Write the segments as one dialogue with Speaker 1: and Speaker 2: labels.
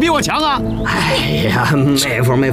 Speaker 1: 比我强啊？
Speaker 2: 哎呀，妹夫，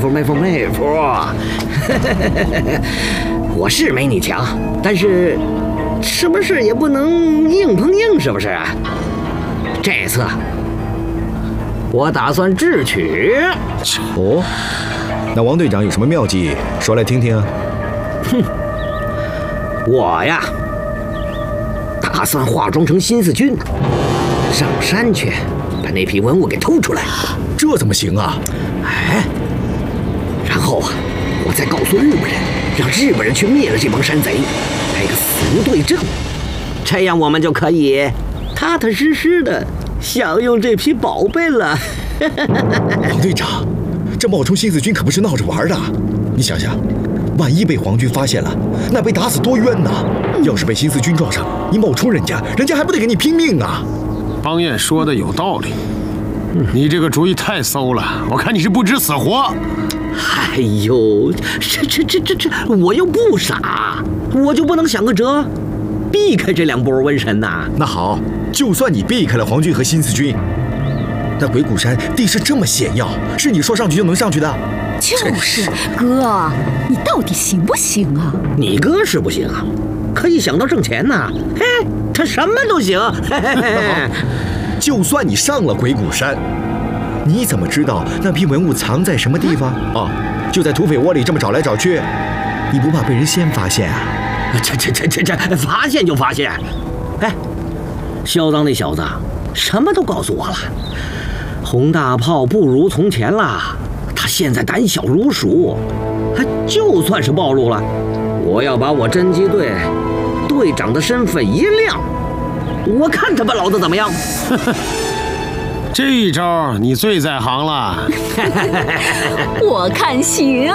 Speaker 2: 我是没你强，但是是不是也不能硬碰硬，是不是？这次我打算智取。
Speaker 3: 哦，那王队长有什么妙计，说来听听啊？
Speaker 2: 哼，我呀，打算化妆成新四军，上山去把那批文物给偷出来。
Speaker 3: 这怎么行啊？
Speaker 2: 哎，然后啊，我再告诉日本人，让日本人去灭了这帮山贼，来个死无对证，这样我们就可以踏踏实实的享用这批宝贝了。
Speaker 3: 王队长，这冒充新四军可不是闹着玩的，你想想，万一被皇军发现了，那被打死多冤呐！要是被新四军撞上，你冒充人家还不得给你拼命啊！
Speaker 1: 邦彦说的有道理，你这个主意太馊了，我看你是不知死活。
Speaker 2: 哎呦，这，我又不傻，我就不能想个辙，避开这两波瘟神呐？
Speaker 3: 那好，就算你避开了皇军和新四军，那鬼谷山地势这么险要，是你说上去就能上去的？
Speaker 4: 就是哥，你到底行不行啊？
Speaker 2: 你哥是不行啊，可一想到挣钱呐，嘿，他什么都行。
Speaker 3: 就算你上了鬼谷山，你怎么知道那批文物藏在什么地方？哦，就在土匪窝里这么找来找去，你不怕被人先发现啊？
Speaker 2: 这，发现就发现。哎，肖当那小子什么都告诉我了，洪大炮不如从前了，他现在胆小如鼠，就算是暴露了，我要把我侦缉队队长的身份一亮，我看他把老子怎么样。
Speaker 1: 这一招你最在行了。
Speaker 4: 我看行。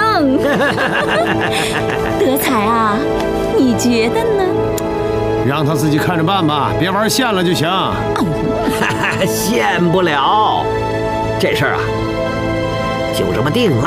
Speaker 4: 德才啊，你觉得呢？
Speaker 1: 让他自己看着办吧，别玩线了就行。
Speaker 2: 限不了，这事儿啊，就这么定了。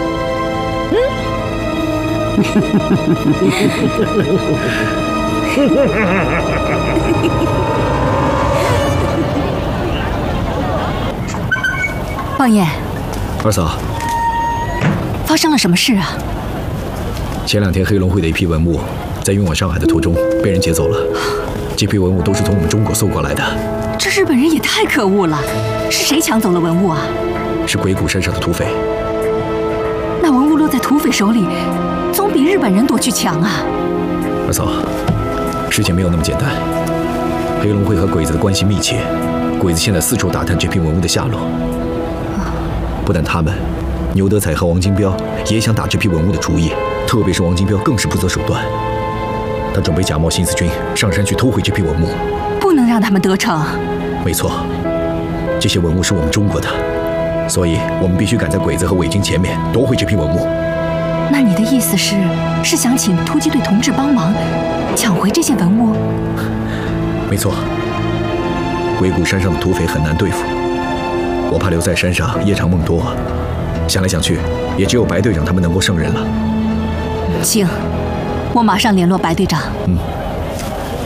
Speaker 4: 王爷，
Speaker 3: 二嫂，
Speaker 4: 发生了什么事啊？
Speaker 3: 前2天黑龙会的一批文物，在运往上海的途中被人劫走了。这批文物都是从我们中国送过来的。
Speaker 4: 这日本人也太可恶了！是谁抢走了文物啊？
Speaker 3: 是鬼谷山上的土匪。
Speaker 4: 那文物落在土匪手里，总比日本人夺去强啊！
Speaker 3: 二嫂，事情没有那么简单。黑龙会和鬼子的关系密切，鬼子现在四处打探这批文物的下落。不但他们，牛德彩和王金彪也想打这批文物的主意，特别是王金彪更是不择手段。他准备假冒新四军上山去偷回这批文物，
Speaker 4: 不能让他们得逞。
Speaker 3: 没错，这些文物是我们中国的，所以我们必须赶在鬼子和伪军前面夺回这批文物。
Speaker 4: 那你的意思是想请突击队同志帮忙抢回这些文物？
Speaker 3: 没错，鬼谷山上的土匪很难对付，我怕留在山上夜长梦多，想来想去，也只有白队长他们能够胜任了。
Speaker 4: 行，我马上联络白队长。